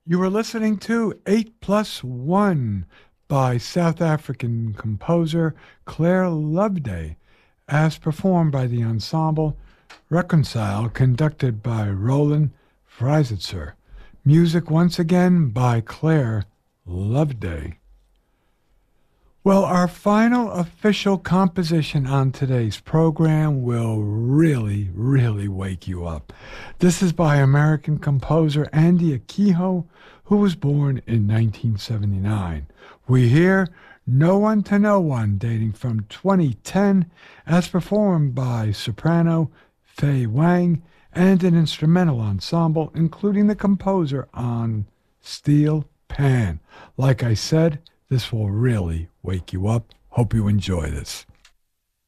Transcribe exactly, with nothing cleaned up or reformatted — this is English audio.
You were listening to eight plus one by South African composer Claire Loveday, as performed by the ensemble Reconcile, conducted by Roland Freisitzer. Music once again by Claire Loveday. Well, our final official composition on today's program will really, really wake you up. This is by American composer Andy Akiho, who was born in nineteen seventy-nine. We hear No One to No One, dating from twenty ten, as performed by soprano Fei Wang and an instrumental ensemble, including the composer on steel pan. Like I said, this will really wake you up. Hope you enjoy this.